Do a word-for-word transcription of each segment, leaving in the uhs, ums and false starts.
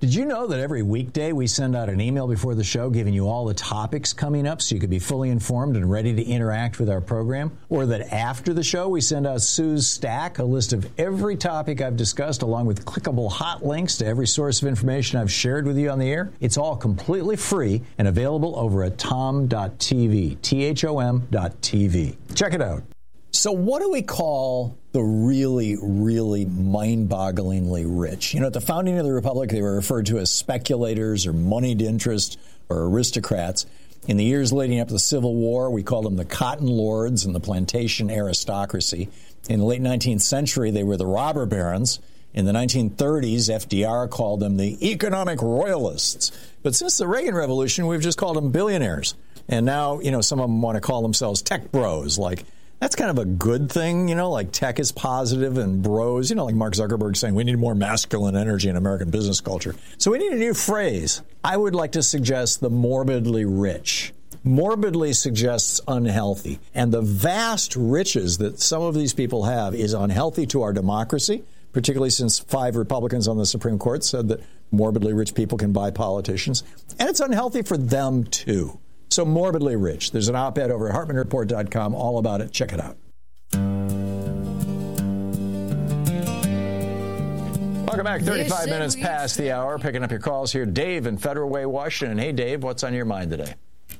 Did you know that every weekday we send out an email before the show giving you all the topics coming up so you could be fully informed and ready to interact with our program? Or that after the show we send out Sue's Stack, a list of every topic I've discussed along with clickable hot links to every source of information I've shared with you on the air? It's all completely free and available over at tom dot t v, T H O M dot T V. Check it out. So what do we call the really, really mind-bogglingly rich? You know, at the founding of the Republic, they were referred to as speculators or moneyed interest or aristocrats. In the years leading up to the Civil War, we called them the cotton lords and the plantation aristocracy. In the late nineteenth century, they were the robber barons. In the nineteen thirties, F D R called them the economic royalists. But since the Reagan Revolution, we've just called them billionaires. And now, you know, some of them want to call themselves tech bros, like that's kind of a good thing, you know, like tech is positive and bros, you know, like Mark Zuckerberg saying we need more masculine energy in American business culture. So we need a new phrase. I would like to suggest the morbidly rich. Morbidly suggests unhealthy. And the vast riches that some of these people have is unhealthy to our democracy, particularly since five Republicans on the Supreme Court said that morbidly rich people can buy politicians. And it's unhealthy for them, too. So morbidly rich. There's an op-ed over at Hartman Report dot com all about it. Check it out. Welcome back. thirty-five minutes past the hour. Picking up your calls here. Dave in Federal Way, Washington. Hey, Dave, what's on your mind today?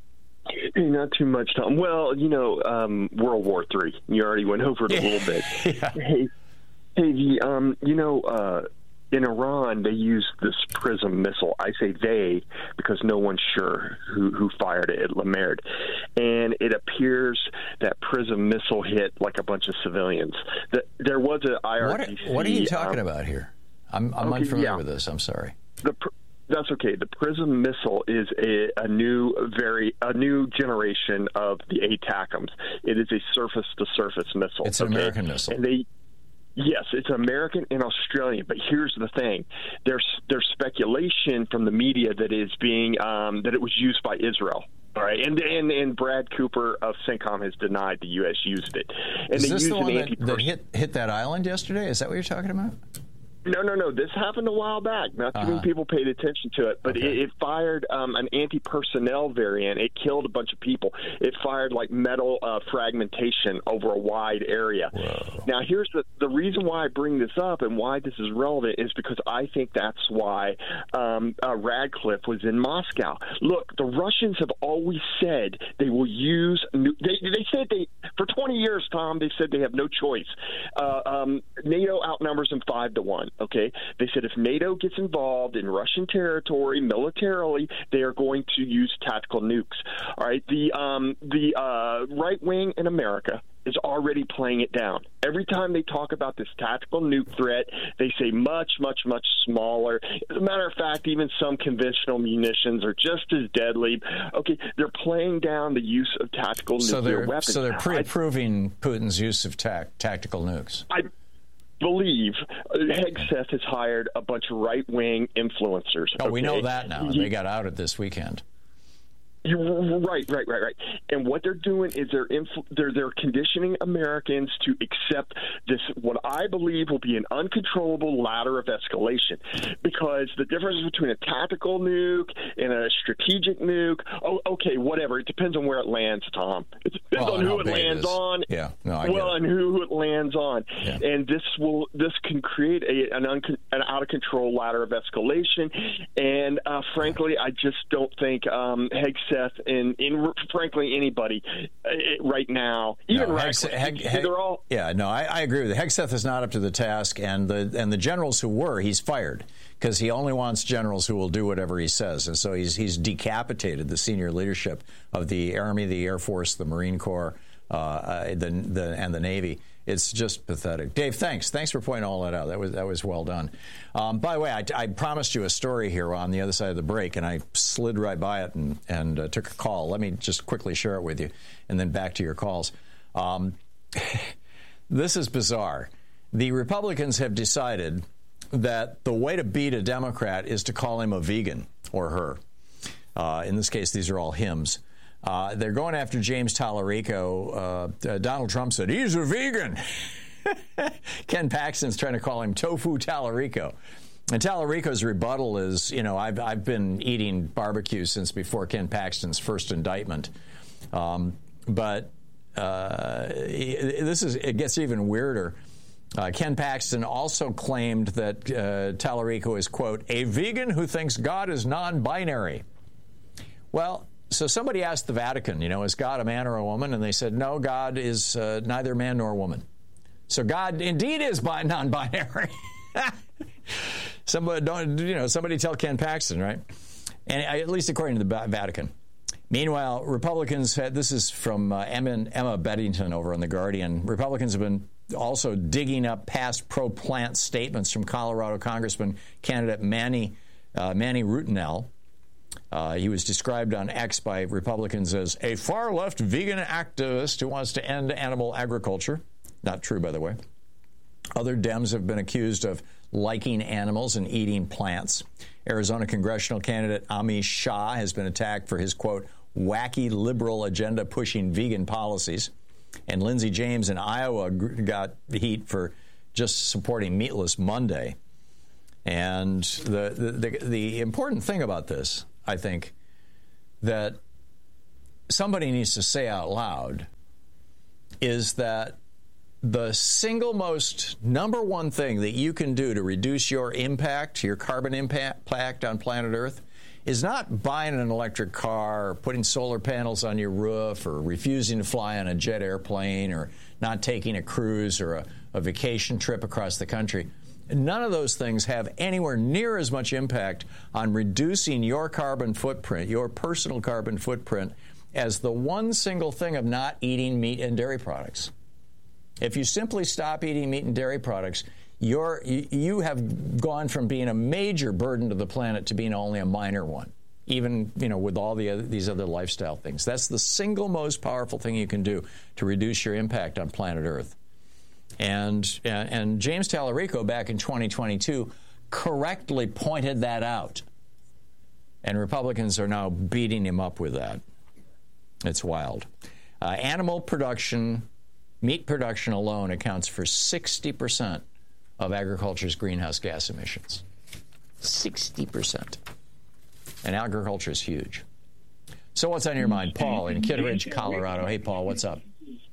Hey, not too much, Tom. Well, you know, um, World War Three. You already went over it a yeah. little bit. yeah. Hey, hey, the, um, you know, uh, in Iran, they used this PRISM missile. I say they because no one's sure who, who fired it at Lamerd. And it appears that PRISM missile hit like a bunch of civilians. The, there was an I R G C. What are, what are you talking um, about here? I'm, I'm okay, unfamiliar yeah. with this. I'm sorry. The That's okay. The PRISM missile is a, a new, very a new generation of the A TACMS. It is a surface-to-surface missile. It's an okay? American missile. And they. Yes, it's American and Australian, but here's the thing: there's there's speculation from the media that is being um, that it was used by Israel. All right, and and and Brad Cooper of CENTCOM has denied the U S used it. And is they this used the one an that, that hit hit that island yesterday? Is that what you're talking about? No, no, no. This happened a while back. Not too uh-huh. many people paid attention to it, but okay. it, it fired um, an anti-personnel variant. It killed a bunch of people. It fired like metal uh, fragmentation over a wide area. Whoa. Now, here's the the reason why I bring this up and why this is relevant is because I think that's why um, uh, Radcliffe was in Moscow. Look, the Russians have always said they will use. New, they they said they for twenty years, Tom. They said they have no choice. Uh, um, NATO outnumbers them five to one. Okay, they said if NATO gets involved in Russian territory militarily, they are going to use tactical nukes. All right, the um, the uh, right wing in America is already playing it down. Every time they talk about this tactical nuke threat, they say much, much, much smaller. As a matter of fact, even some conventional munitions are just as deadly. Okay, they're playing down the use of tactical so nuclear they're, weapons. So they're pre-approving Putin's use of ta- tactical nukes. I believe Hegseth has hired a bunch of right-wing influencers. Oh, okay? we know that now. He, they got outed this weekend. You're right, right, right, right. And what they're doing is they're influ- they're they're conditioning Americans to accept this, what I believe will be an uncontrollable ladder of escalation. Because the difference between a tactical nuke and a strategic nuke, oh, okay, whatever. It depends on where it lands, Tom. It depends well, on who it lands it on. Yeah, no, I well, get and who it lands on. Yeah. And this will this can create a, an un- an out of control ladder of escalation. And uh, frankly, I just don't think um, Hegseth and, and frankly anybody uh, right now, even no, Radcliffe, Heg, Heg, they're all. Yeah, no, I, I agree with you. Hegseth is not up to the task, and the and the generals who were, he's fired because he only wants generals who will do whatever he says, and so he's he's decapitated the senior leadership of the Army, the Air Force, the Marine Corps, uh, uh, the the and the Navy. It's just pathetic. Dave, thanks. Thanks for pointing all that out. That was that was well done. Um, by the way, I, I promised you a story here on the other side of the break, and I slid right by it and, and uh, took a call. Let me just quickly share it with you, and then back to your calls. Um, this is bizarre. The Republicans have decided that the way to beat a Democrat is to call him a vegan or her. Uh, in this case, these are all hims. Uh, they're going after James Tallarico. Uh, uh, Donald Trump said, he's a vegan. Ken Paxton's trying to call him Tofu Tallarico. And Tallarico's rebuttal is, you know, I've I've been eating barbecue since before Ken Paxton's first indictment, um, but uh, this is it gets even weirder. Uh, Ken Paxton also claimed that uh, Tallarico is, quote, a vegan who thinks God is non-binary. Well, so somebody asked the Vatican, you know, is God a man or a woman? And they said, no, God is uh, neither man nor woman. So God indeed is bi- non-binary. Somebody don't, you know, somebody tell Ken Paxton, right? And at least according to the Vatican. Meanwhile, Republicans had, this is from uh, Emma, Emma Beddington over on The Guardian. Republicans have been also digging up past pro-plant statements from Colorado Congressman candidate Manny, uh, Manny Rutinel. Uh, he was described on X by Republicans as a far-left vegan activist who wants to end animal agriculture. Not true, by the way. Other Dems have been accused of liking animals and eating plants. Arizona congressional candidate Amish Shah has been attacked for his, quote, wacky liberal agenda pushing vegan policies. And Lindsey James in Iowa got heat for just supporting Meatless Monday. And the, the, the, the important thing about this, I think, that somebody needs to say out loud is that the single most number one thing that you can do to reduce your impact, your carbon impact on planet Earth, is not buying an electric car or putting solar panels on your roof or refusing to fly on a jet airplane or not taking a cruise or a, a vacation trip across the country. None of those things have anywhere near as much impact on reducing your carbon footprint, your personal carbon footprint, as the one single thing of not eating meat and dairy products. If you simply stop eating meat and dairy products, you're, you have gone from being a major burden to the planet to being only a minor one, even, you know, with all the other, these other lifestyle things. That's the single most powerful thing you can do to reduce your impact on planet Earth. And, and James Tallarico back in twenty twenty-two correctly pointed that out. And Republicans are now beating him up with that. It's wild. Uh, animal production, meat production alone accounts for sixty percent of agriculture's greenhouse gas emissions. sixty percent. And agriculture is huge. So what's on your mind? Paul in Kittredge, Colorado. Hey, Paul, what's up?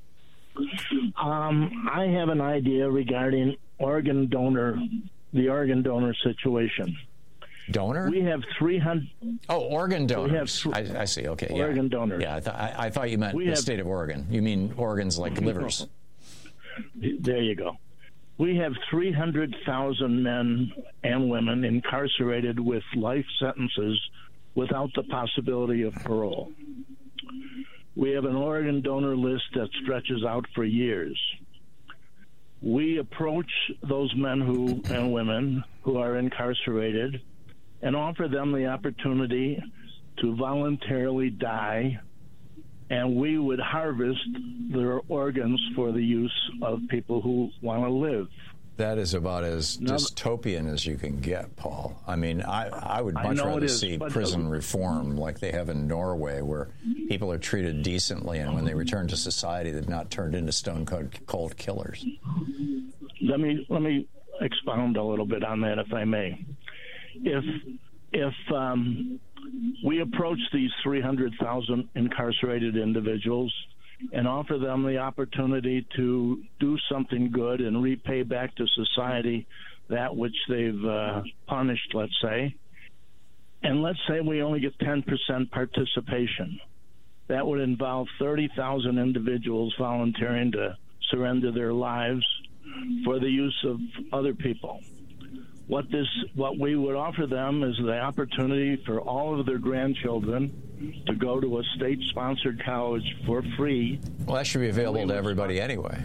Um, I have an idea regarding organ donor, the organ donor situation. Donor? We have three hundred. Oh, organ donors. We have I, I see. Okay. Organ yeah. donors. Yeah, I, th- I, I thought you meant we the have, state of Oregon. You mean organs like livers. There you go. We have three hundred thousand men and women incarcerated with life sentences without the possibility of parole. We have an organ donor list that stretches out for years. We approach those men who and women who are incarcerated and offer them the opportunity to voluntarily die, and we would harvest their organs for the use of people who want to live. That is about as now, dystopian as you can get, Paul. I mean, I, I would much I rather is, see prison reform like they have in Norway, where people are treated decently, and when they return to society, they've not turned into stone cold killers. Let me let me expound a little bit on that, if I may. If if um, we approach these three hundred thousand incarcerated individuals and offer them the opportunity to do something good and repay back to society that which they've uh, punished, let's say, and let's say we only get ten percent participation, that would involve thirty thousand individuals volunteering to surrender their lives for the use of other people. What this, what we would offer them is the opportunity for all of their grandchildren to go to a state-sponsored college for free. Well, that should be available to everybody anyway.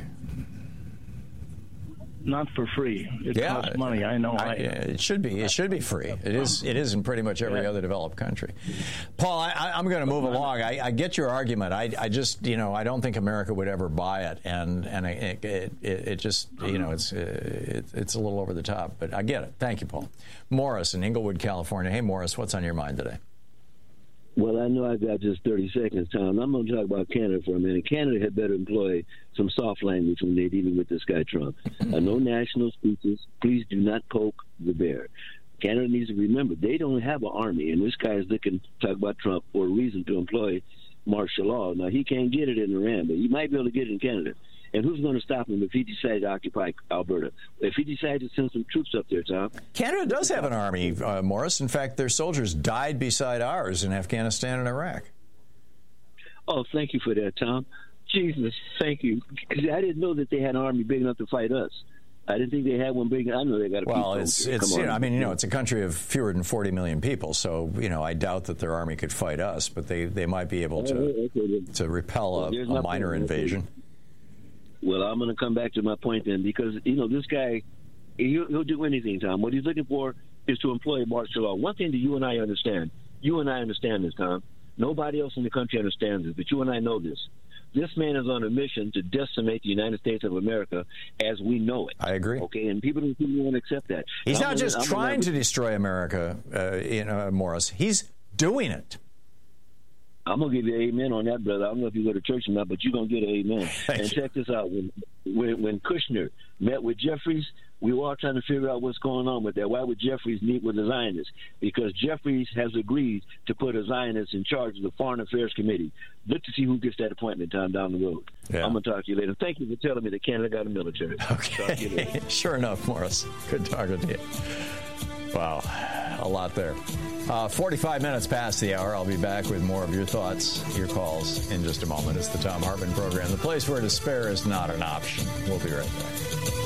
Not for free. It yeah, costs money. I know. I, I, it should be. It should be free. It is. It is in pretty much every yeah. other developed country. Paul, I, I'm going to move along. I, I get your argument. I, I just, you know, I don't think America would ever buy it, and and it it, it, it just, you know, it's it, it's a little over the top. But I get it. Thank you, Paul. Morris in Inglewood, California. Hey, Morris, what's on your mind today? Well, I know I've got just thirty seconds, Tom. I'm going to talk about Canada for a minute. Canada had better employ some soft language when they're dealing with this guy, Trump. uh, no national speeches. Please do not poke the bear. Canada needs to remember they don't have an army, and this guy is looking to talk about Trump for a reason to employ martial law. Now, he can't get it in Iran, but he might be able to get it in Canada. And who's going to stop him if he decides to occupy Alberta? If he decides to send some troops up there, Tom? Canada does have an army, uh, Morris. In fact, their soldiers died beside ours in Afghanistan and Iraq. Oh, thank you for that, Tom. Jesus, thank you. Because I didn't know that they had an army big enough to fight us. I didn't think they had one big. I know they got a. Well, it's it's. You know, I mean, you know, it's a country of fewer than forty million people, so you know, I doubt that their army could fight us, but they, they might be able to to repel a, a minor invasion. Well, I'm going to come back to my point then, because you know this guy, he'll, he'll do anything, Tom. What he's looking for is to employ martial law. One thing that you and I understand, you and I understand this, Tom. Nobody else in the country understands this, but you and I know this. This man is on a mission to decimate the United States of America as we know it. I agree. Okay, and people don't seem to want to accept that. He's I'm not gonna, just I'm trying gonna, to destroy America, uh, you know, Morris. He's doing it. I'm going to give you an amen on that, brother. I don't know if you go to church or not, but you're going to get an amen. Thank and you. check this out. When, when when Kushner met with Jeffries, we were all trying to figure out what's going on with that. Why would Jeffries meet with the Zionists? Because Jeffries has agreed to put a Zionist in charge of the Foreign Affairs Committee. Look to see who gets that appointment time down the road. Yeah. I'm going to talk to you later. Thank you for telling me that Canada got a military. Okay. Sure enough, Morris. Good talking to you. Wow. A lot there. Uh, forty-five minutes past the hour. I'll be back with more of your thoughts, your calls in just a moment. It's the Thom Hartmann Program, the place where despair is not an option. We'll be right back.